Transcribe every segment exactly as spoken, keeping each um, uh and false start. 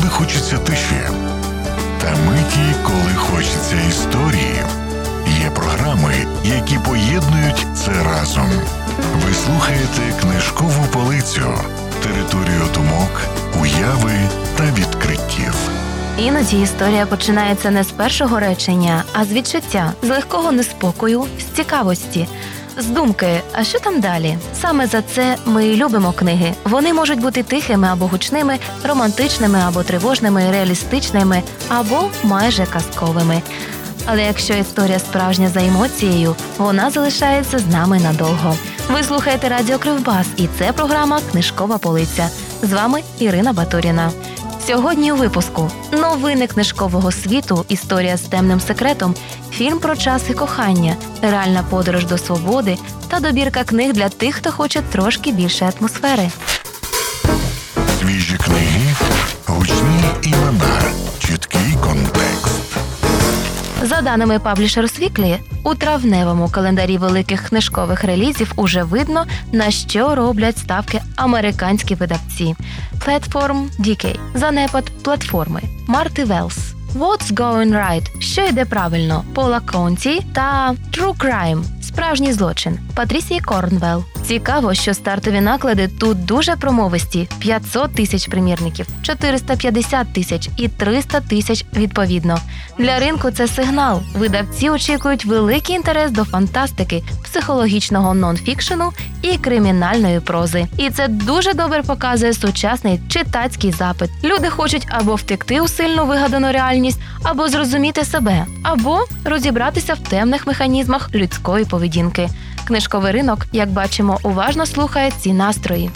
коли хочеться тиші, та миті, коли хочеться історії. Є програми, які поєднують це разом. Ви слухаєте «Книжкову полицю» – територію думок, уяви та відкриттів. Іноді історія починається не з першого речення, а з відчуття, з легкого неспокою, з цікавості, з думки, а що там далі? Саме за це ми і любимо книги. Вони можуть бути тихими або гучними, романтичними або тривожними, реалістичними або майже казковими. Але якщо історія справжня за емоцією, вона залишається з нами надовго. Ви слухаєте Радіо Кривбас, і це програма «Книжкова полиця». З вами Ірина Батуріна. Сьогодні у випуску новини книжкового світу, історія з темним секретом, фільм про час і кохання, реальна подорож до свободи та добірка книг для тих, хто хоче трошки більше атмосфери. Свіжі книги, гучні імена, чіткий контекст. За даними Publishers Weekly, у травневому календарі великих книжкових релізів уже видно, на що роблять ставки американські видавці. Platform Decay – занепад платформи. Марти Велс – What's Going Right – що йде правильно, Пола Конті та True Crime – справжній злочин, Патрісії Корнвелл. Цікаво, що стартові наклади тут дуже промовисті – п'ятсот тисяч примірників, чотириста п'ятдесят тисяч і триста тисяч відповідно. Для ринку це сигнал. Видавці очікують великий інтерес до фантастики, психологічного нон-фікшену і кримінальної прози. І це дуже добре показує сучасний читацький запит. Люди хочуть або втекти у сильно вигадану реальність, або зрозуміти себе, або розібратися в темних механізмах людської поведінки. Книжковий ринок, як бачимо, уважно слухає ці настрої.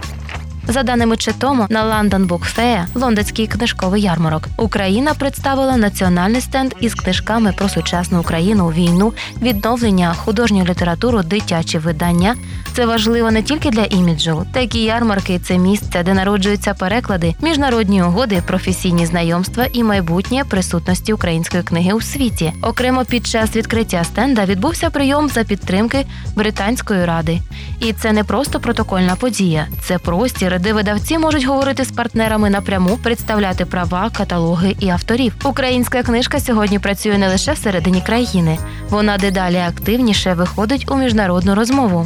За даними Четому, на London Book Fair, лондонський книжковий ярмарок, Україна представила національний стенд із книжками про сучасну Україну, війну, відновлення, художню літературу, дитячі видання. Це важливо не тільки для іміджу. Такі ярмарки – це місце, де народжуються переклади, міжнародні угоди, професійні знайомства і майбутнє присутності української книги у світі. Окремо під час відкриття стенда відбувся прийом за підтримки Британської ради. І це не просто протокольна подія, це простір, де видавці можуть говорити з партнерами напряму, представляти права, каталоги і авторів. Українська книжка сьогодні працює не лише всередині країни. Вона дедалі активніше виходить у міжнародну розмову.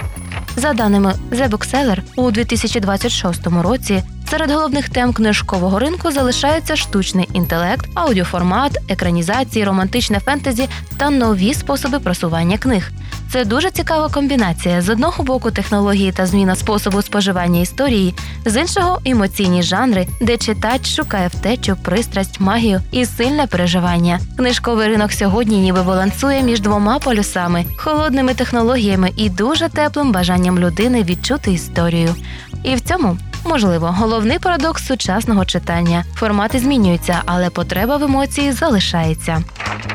За даними The Bookseller, у дві тисячі двадцять шостому році серед головних тем книжкового ринку залишаються штучний інтелект, аудіоформат, екранізації, романтичне фентезі та нові способи просування книг. Це дуже цікава комбінація. З одного боку технології та зміна способу споживання історії, з іншого – емоційні жанри, де читач шукає втечу, пристрасть, магію і сильне переживання. Книжковий ринок сьогодні ніби балансує між двома полюсами – холодними технологіями і дуже теплим бажанням людини відчути історію. І в цьому, можливо, головний парадокс сучасного читання. Формати змінюються, але потреба в емоції залишається.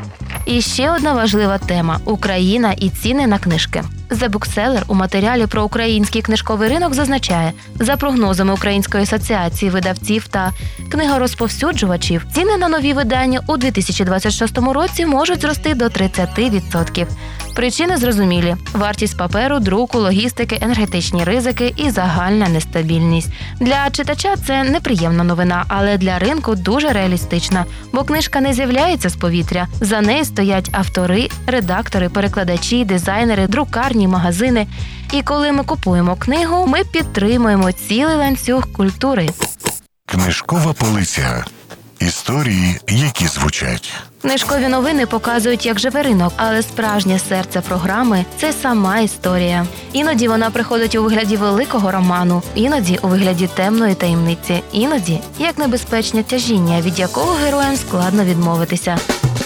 І ще одна важлива тема – Україна і ціни на книжки. The Bookseller у матеріалі про український книжковий ринок зазначає, за прогнозами Української асоціації видавців та книгорозповсюджувачів, ціни на нові видання у дві тисячі двадцять шостому році можуть зрости до тридцять відсотків. Причини зрозумілі – вартість паперу, друку, логістики, енергетичні ризики і загальна нестабільність. Для читача це неприємна новина, але для ринку дуже реалістична, бо книжка не з'являється з повітря. За нею стоять автори, редактори, перекладачі, дизайнери, друкарні, магазини. І коли ми купуємо книгу, ми підтримуємо цілий ланцюг культури. Книжкова полиця. Історії, які звучать. Книжкові новини показують, як живе ринок, але справжнє серце програми – це сама історія. Іноді вона приходить у вигляді великого роману, іноді у вигляді темної таємниці, іноді як небезпечне тяжіння, від якого героям складно відмовитися.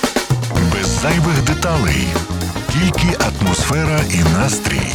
Без зайвих деталей. Тільки атмосфера і настрій.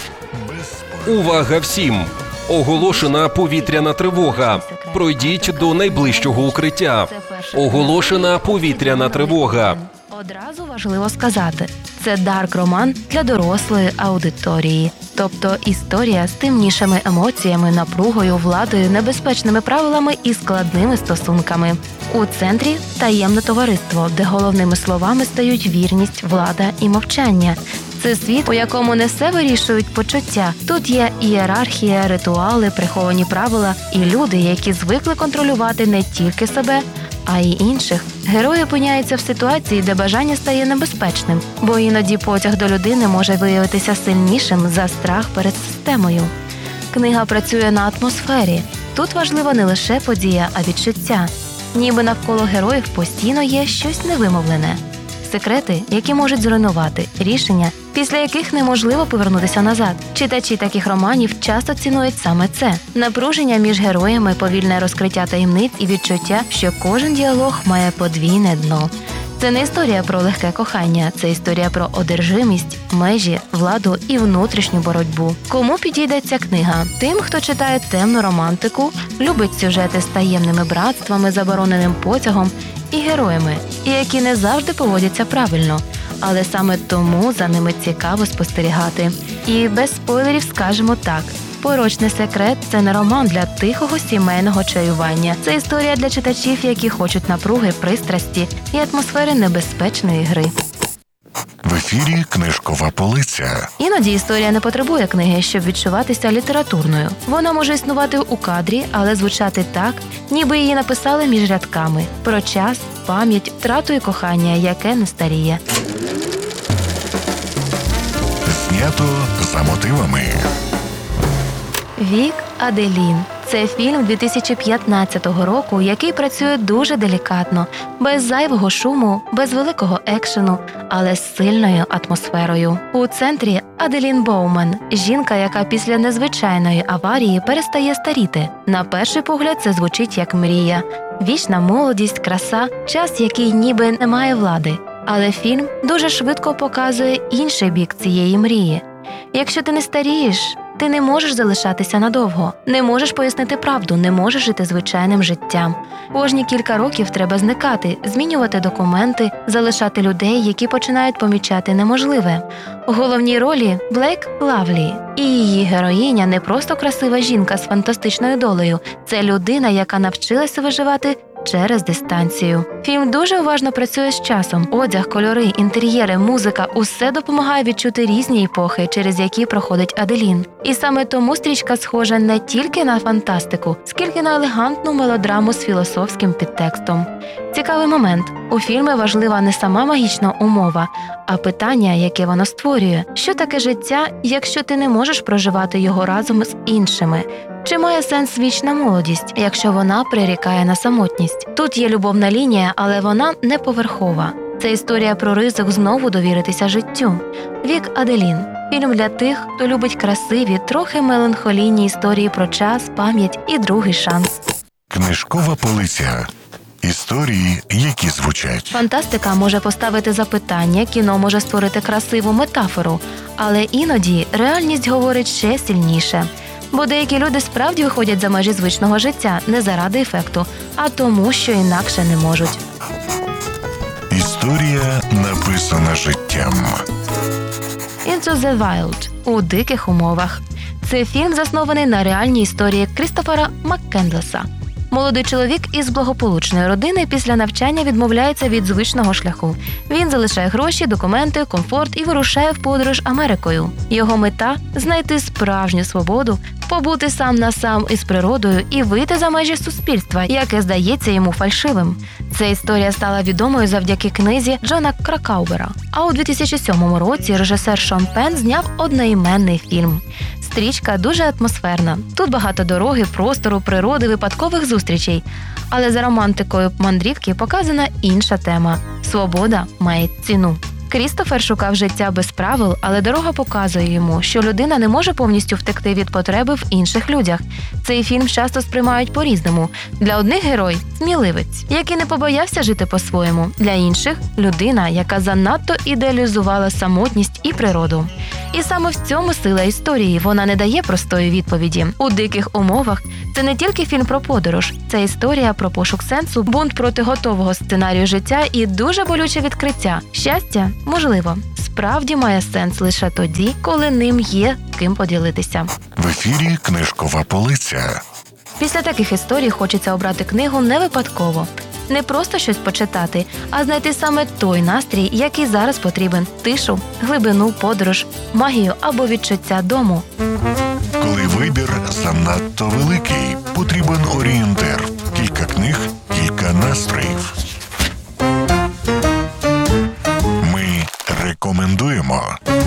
Увага всім! Оголошена повітряна тривога. Пройдіть до найближчого укриття. Оголошена повітряна тривога. Одразу важливо сказати, Це дарк-роман для дорослої аудиторії. Тобто історія з темнішими емоціями, напругою, владою, небезпечними правилами і складними стосунками. У центрі – таємне товариство, де головними словами стають вірність, влада і мовчання. Це світ, у якому не все вирішують почуття. Тут є ієрархія, ритуали, приховані правила і люди, які звикли контролювати не тільки себе, а й інших. Герої опиняються в ситуації, де бажання стає небезпечним, бо іноді потяг до людини може виявитися сильнішим за страх перед системою. Книга працює на атмосфері. Тут важлива не лише подія, а відчуття. Ніби навколо героїв постійно є щось невимовлене. Секрети, які можуть зруйнувати, рішення, після яких неможливо повернутися назад. Читачі таких романів часто цінують саме це. Напруження між героями, повільне розкриття таємниць і відчуття, що кожен діалог має подвійне дно. Це не історія про легке кохання, це історія про одержимість, межі, владу і внутрішню боротьбу. Кому підійде ця книга? Тим, хто читає темну романтику, любить сюжети з таємними братствами, забороненим потягом і героями, і які не завжди поводяться правильно. Але саме тому за ними цікаво спостерігати. І без спойлерів скажемо так. «Порочний секрет» – це не роман для тихого сімейного чаювання. Це історія для читачів, які хочуть напруги, пристрасті і атмосфери небезпечної гри. В ефірі «Книжкова полиця». Іноді історія не потребує книги, щоб відчуватися літературною. Вона може існувати у кадрі, але звучати так, ніби її написали між рядками. Про час, пам'ять, втрату і кохання, яке не старіє. Знято за мотивами. Вік Аделін. Це фільм дві тисячі п'ятнадцятого року, який працює дуже делікатно, без зайвого шуму, без великого екшену, але з сильною атмосферою. У центрі Аделін Боуман – жінка, яка після незвичайної аварії перестає старіти. На перший погляд це звучить як мрія. Вічна молодість, краса, час, який ніби не має влади. Але фільм дуже швидко показує інший бік цієї мрії. Якщо ти не старієш, ти не можеш залишатися надовго, не можеш пояснити правду, не можеш жити звичайним життям. Кожні кілька років треба зникати, змінювати документи, залишати людей, які починають помічати неможливе. У головній ролі Блейк Лавлі. І її героїня не просто красива жінка з фантастичною долею. Це людина, яка навчилася виживати через дистанцію. Фільм дуже уважно працює з часом. Одяг, кольори, інтер'єри, музика – усе допомагає відчути різні епохи, через які проходить Аделін. І саме тому стрічка схожа не тільки на фантастику, скільки на елегантну мелодраму з філософським підтекстом. Цікавий момент. У фільмі важлива не сама магічна умова, а питання, яке воно створює. Що таке життя, якщо ти не можеш проживати його разом з іншими? Чи має сенс вічна молодість, якщо вона прирікає на самотність? Тут є любовна лінія, але вона не поверхова. Це історія про ризик знову довіритися життю. Вік Аделін. Фільм для тих, хто любить красиві, трохи меланхолійні історії про час, пам'ять і другий шанс. Книжкова полиця. Історії, які звучать. Фантастика може поставити запитання, кіно може створити красиву метафору, але іноді реальність говорить ще сильніше. Бо деякі люди справді виходять за межі звичного життя не заради ефекту, а тому, що інакше не можуть. Історія, написана життям. Into the Wild – у диких умовах. Це фільм заснований на реальній історії Крістофера Маккендлеса. Молодий чоловік із благополучної родини після навчання відмовляється від звичного шляху. Він залишає гроші, документи, комфорт і вирушає в подорож Америкою. Його мета – знайти справжню свободу, побути сам на сам із природою і вийти за межі суспільства, яке здається йому фальшивим. Ця історія стала відомою завдяки книзі Джона Кракаубера. А у дві тисячі сьомому році режисер Шон Пен зняв одноіменний фільм. Стрічка дуже атмосферна. Тут багато дороги, простору, природи, випадкових зустрічей. Але за романтикою мандрівки показана інша тема – свобода має ціну. Крістофер шукав життя без правил, але дорога показує йому, що людина не може повністю втекти від потреби в інших людях. Цей фільм часто сприймають по-різному. Для одних герой – сміливець, який не побоявся жити по-своєму. Для інших – людина, яка занадто ідеалізувала самотність і природу. І саме в цьому сила історії. Вона не дає простої відповіді. У диких умовах це не тільки фільм про подорож. Це історія про пошук сенсу, бунт проти готового сценарію життя і дуже болюче відкриття. Щастя? Можливо. справді має сенс лише тоді, коли ним є ким поділитися. В ефірі «Книжкова полиця». Після таких історій хочеться обрати книгу не випадково. Не просто щось почитати, а знайти саме той настрій, який зараз потрібен – тишу, глибину, подорож, магію або відчуття дому. Коли вибір занадто великий, потрібен орієнтир. Кілька книг, кілька настроїв. Ми рекомендуємо.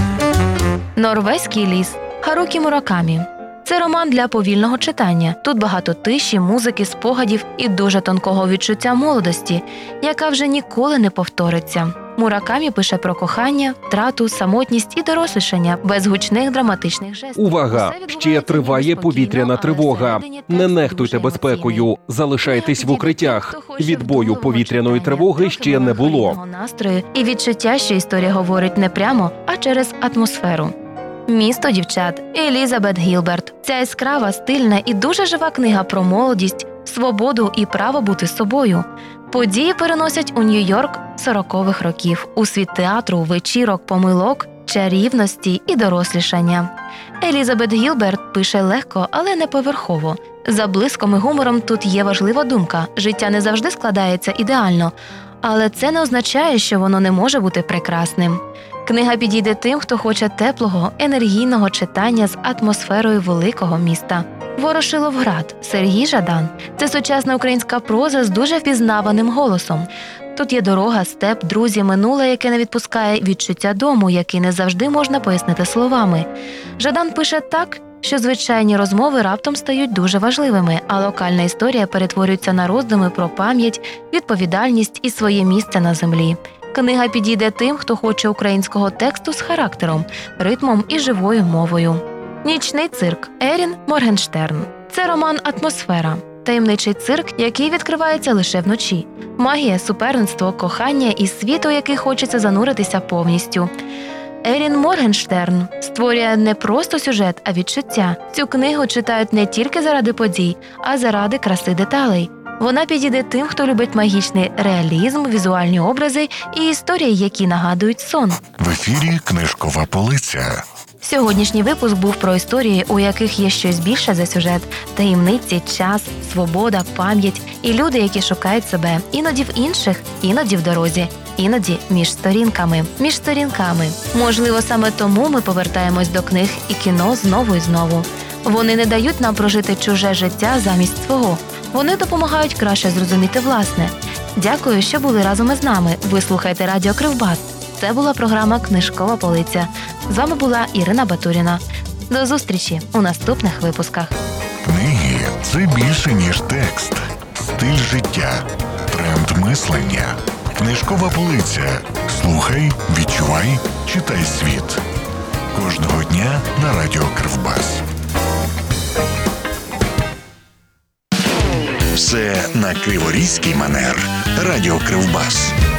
«Норвезький ліс» Харукі Муракамі. Це роман для повільного читання. Тут багато тиші, музики, спогадів і дуже тонкого відчуття молодості, яка вже ніколи не повториться. Муракамі пише про кохання, втрату, самотність і дорослішання без гучних драматичних жестів. Увага! Ще триває повітряна тривога. Не нехтуйте безпекою. Залишайтесь в укриттях. Відбою повітряної тривоги ще не було. Настрою і відчуття, що історія говорить не прямо, а через атмосферу. «Місто дівчат» Елізабет Гілберт. Ця яскрава, стильна і дуже жива книга про молодість, свободу і право бути собою. Події переносять у Нью-Йорк сорокових років, у світ театру, вечірок, помилок, чарівності і дорослішання. Елізабет Гілберт пише легко, але не поверхово. За блиском і гумором тут є важлива думка – життя не завжди складається ідеально, але це не означає, що воно не може бути прекрасним. Книга підійде тим, хто хоче теплого, енергійного читання з атмосферою великого міста. «Ворошиловград» Сергій Жадан. Це сучасна українська проза з дуже впізнаваним голосом. Тут є дорога, степ, друзі, минуле, яке не відпускає, відчуття дому, який не завжди можна пояснити словами. Жадан пише так, що звичайні розмови раптом стають дуже важливими, а локальна історія перетворюється на роздуми про пам'ять, відповідальність і своє місце на землі. Книга підійде тим, хто хоче українського тексту з характером, ритмом і живою мовою. «Нічний цирк» Ерін Моргенштерн. Це роман «Атмосфера». Таємничий цирк, який відкривається лише вночі. Магія, суперництво, кохання і світ, у який хочеться зануритися повністю. Ерін Моргенштерн створює не просто сюжет, а відчуття. Цю книгу читають не тільки заради подій, а заради краси деталей. Вона підійде тим, хто любить магічний реалізм, візуальні образи і історії, які нагадують сон. В ефірі «Книжкова полиця». Сьогоднішній випуск був про історії, у яких є щось більше за сюжет – таємниці, час, свобода, пам'ять і люди, які шукають себе іноді в інших, іноді в дорозі, іноді між сторінками. Між сторінками. Можливо, саме тому ми повертаємось до книг і кіно знову і знову. Вони не дають нам прожити чуже життя замість свого. Вони допомагають краще зрозуміти власне. Дякую, що були разом із нами. Ви слухаєте Радіо Кривбас. Це була програма «Книжкова полиця». З вами була Ірина Батуріна. До зустрічі у наступних випусках. Книги – це більше, ніж текст. Стиль життя. Тренд мислення. «Книжкова полиця». Слухай, відчувай, читай світ. Кожного дня на Радіо Кривбас. Все на криворізький манер. Радіо Кривбас.